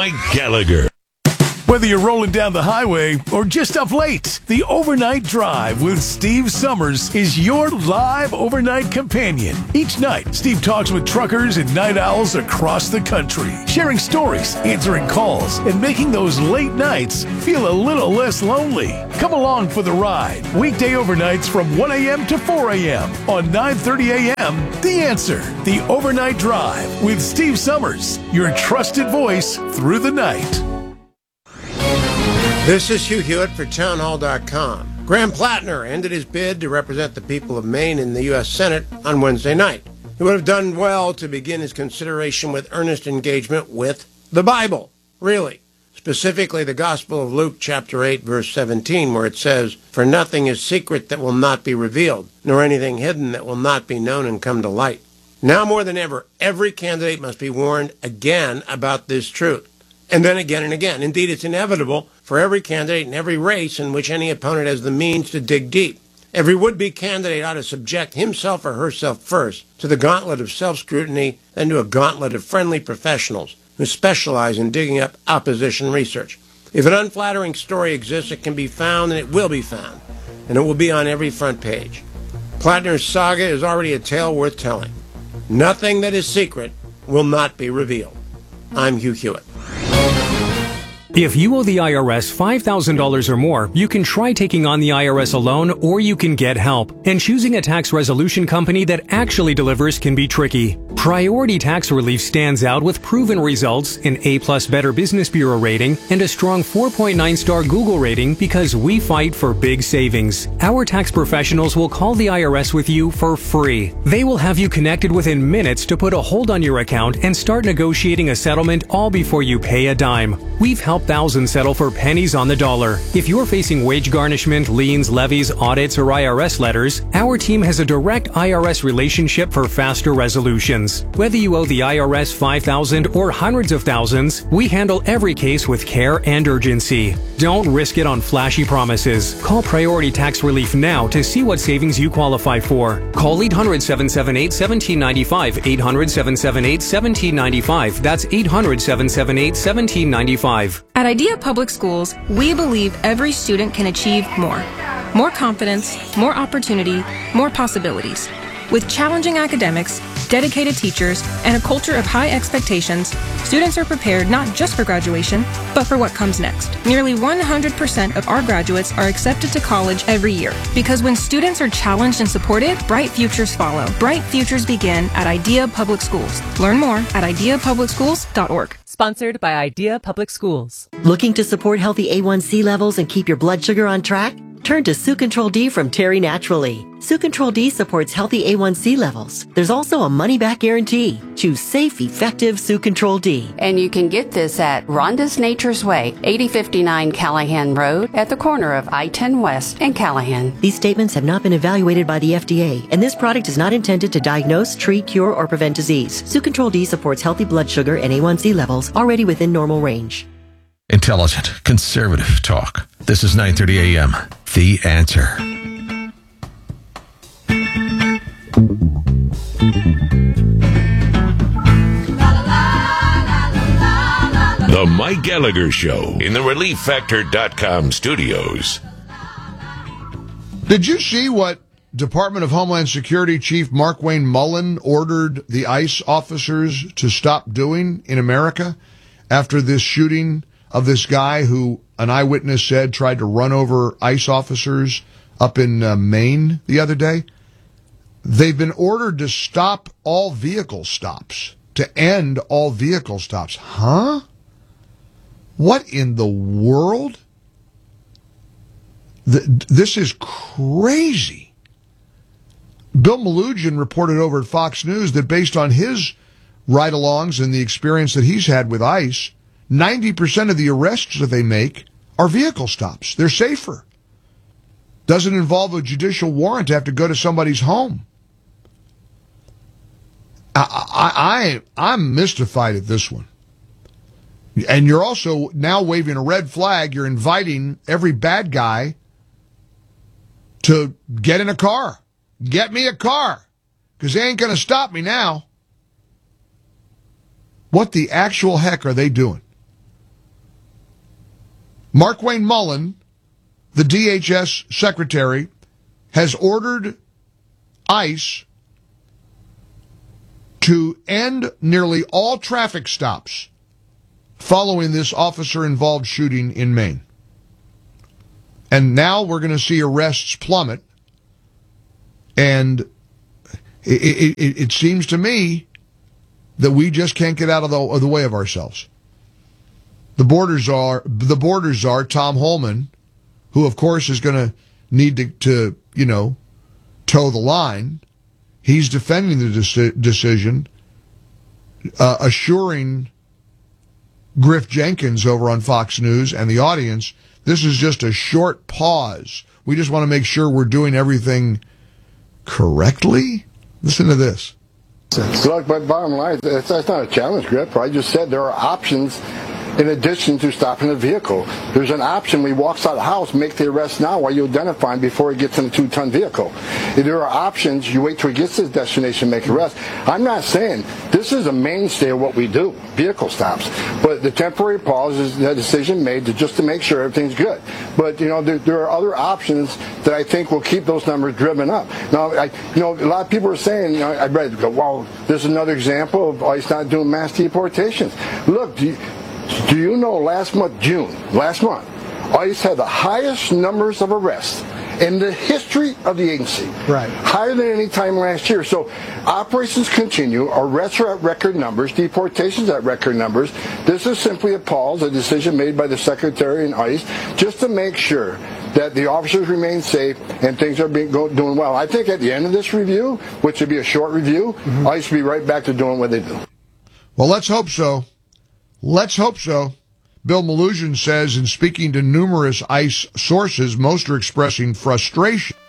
Mike Gallagher. Whether you're rolling down the highway or just up late, the Overnight Drive with Steve Summers is your live overnight companion. Each night, Steve talks with truckers and night owls across the country, sharing stories, answering calls, and making those late nights feel a little less lonely. Come along for the ride. Weekday overnights from 1 a.m. to 4 a.m. on 9:30 a.m. The Answer, the Overnight Drive with Steve Summers, your trusted voice through the night. This is Hugh Hewitt for Townhall.com. Graham Plattner ended his bid to represent the people of Maine in the U.S. Senate on Wednesday night. He would have done well to begin his consideration with earnest engagement with the Bible. Really. Specifically, the Gospel of Luke, chapter 8, verse 17, where it says, "For nothing is secret that will not be revealed, nor anything hidden that will not be known and come to light." Now more than ever, every candidate must be warned again about this truth. And then again and again. Indeed, it's inevitable for every candidate in every race in which any opponent has the means to dig deep. Every would-be candidate ought to subject himself or herself first to the gauntlet of self-scrutiny, then to a gauntlet of friendly professionals who specialize in digging up opposition research. If an unflattering story exists, it can be found, and it will be found, and it will be on every front page. Plattner's saga is already a tale worth telling. Nothing that is secret will not be revealed. I'm Hugh Hewitt. If you owe the IRS $5,000 or more, you can try taking on the IRS alone, or you can get help. And choosing a tax resolution company that actually delivers can be tricky. Priority Tax Relief stands out with proven results, an A+ Better Business Bureau rating, and a strong 4.9-star Google rating because we fight for big savings. Our tax professionals will call the IRS with you for free. They will have you connected within minutes to put a hold on your account and start negotiating a settlement all before you pay a dime. We've helped thousands settle for pennies on the dollar. If you're facing wage garnishment, liens, levies, audits, or IRS letters, our team has a direct IRS relationship for faster resolutions. Whether you owe the IRS $5,000 or hundreds of thousands, we handle every case with care and urgency. Don't risk it on flashy promises. Call Priority Tax Relief now to see what savings you qualify for. Call 800-778-1795, 800-778-1795. That's 800-778-1795. At Idea Public Schools, we believe every student can achieve more. More confidence, more opportunity, more possibilities. With challenging academics, dedicated teachers, and a culture of high expectations, students are prepared not just for graduation, but for what comes next. Nearly 100% of our graduates are accepted to college every year. Because when students are challenged and supported, bright futures follow. Bright futures begin at Idea Public Schools. Learn more at ideapublicschools.org. Sponsored by Idea Public Schools. Looking to support healthy A1C levels and keep your blood sugar on track? Turn to Sucontrol-D from Terry Naturally. Sucontrol-D supports healthy A1C levels. There's also a money-back guarantee. Choose safe, effective Sucontrol-D. And you can get this at Rhonda's Nature's Way, 8059 Callahan Road, at the corner of I-10 West and Callahan. These statements have not been evaluated by the FDA, and this product is not intended to diagnose, treat, cure, or prevent disease. Sucontrol-D supports healthy blood sugar and A1C levels already within normal range. Intelligent, conservative talk. This is 9:30 a.m. The Answer. The Mike Gallagher Show in the ReliefFactor.com studios. Did you see what Department of Homeland Security Chief Markwayne Mullen ordered the ICE officers to stop doing in America after this shooting of this guy who an eyewitness said tried to run over ICE officers up in Maine the other day? They've been ordered to stop all vehicle stops, to end all vehicle stops. Huh? What in the world? This is crazy. Bill Melugin reported over at Fox News that based on his ride-alongs and the experience that he's had with ICE, 90% of the arrests that they make are vehicle stops. They're safer. Doesn't involve a judicial warrant to have to go to somebody's home. I'm mystified at this one. And you're also now waving a red flag. You're inviting every bad guy to get in a car. Get me a car, because they ain't going to stop me now. What the actual heck are they doing? Markwayne Mullin, the DHS secretary, has ordered ICE to end nearly all traffic stops following this officer-involved shooting in Maine. And now we're going to see arrests plummet. And it seems to me that we just can't get out of the way of ourselves. The border czar, Tom Holman, who of course is going to need to toe the line, he's defending the decision, assuring Griff Jenkins over on Fox News and the audience, this is just a short pause. We just want to make sure we're doing everything correctly. Listen to this. Look, but bottom line, that's not a challenge, Griff. I just said there are options in addition to stopping the vehicle. There's an option. When he walks out of the house, make the arrest now while you identify him before he gets in a 2-ton vehicle. If there are options, you wait till he gets to his destination, make arrest. I'm not saying this is a mainstay of what we do, vehicle stops. But the temporary pause is a decision made just to make sure everything's good. But, there are other options that I think will keep those numbers driven up. Now, a lot of people are saying, I read, well, there's another example of ICE not doing mass deportations. Look, do you know last month, ICE had the highest numbers of arrests in the history of the agency. Right. Higher than any time last year. So operations continue. Arrests are at record numbers. Deportations at record numbers. This is simply a pause, a decision made by the Secretary and ICE just to make sure that the officers remain safe and things are doing well. I think at the end of this review, which will be a short review, ICE will be right back to doing what they do. Well, let's hope so. Let's hope so. Bill Malugin says, in speaking to numerous ICE sources, most are expressing frustration